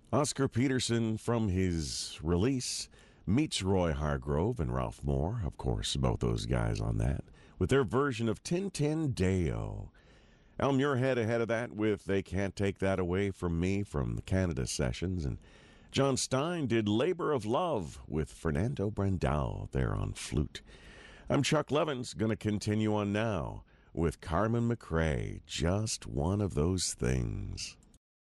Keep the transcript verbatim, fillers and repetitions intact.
Oscar Peterson, from his release, meets Roy Hargrove and Ralph Moore, of course, both those guys on that, with their version of Tin Tin Deo. Al Muirhead ahead of that with They Can't Take That Away From Me from the Canada sessions, and John Stein did Labor of Love with Fernando Brandao there on flute. I'm Chuck Levins, going to continue on now with Carmen McRae, Just One of Those Things.